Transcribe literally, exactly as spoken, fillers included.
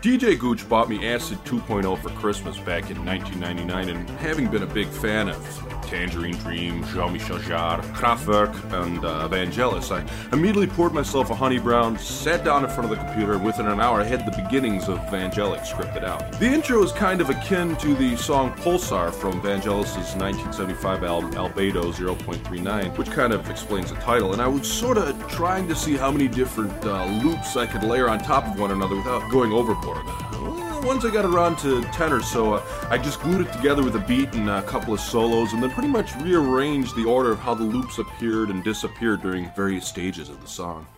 D J Gooch bought me Acid two point oh for Christmas back in nineteen ninety-nine, and having been a big fan of Tangerine Dream, Jean-Michel Jarre, Kraftwerk, and uh, Vangelis, I immediately poured myself a Honey Brown, sat down in front of the computer, and within an hour I had the beginnings of Vangelis scripted out. The intro is kind of akin to the song Pulsar from Vangelis' nineteen seventy-five album Albedo zero point three nine, which kind of explains the title, and I was sort of trying to see how many different uh, loops I could layer on top of one another without going overboard. Well, once I got around to ten or so, uh, I just glued it together with a beat and a couple of solos, and then pretty much rearranged the order of how the loops appeared and disappeared during various stages of the song.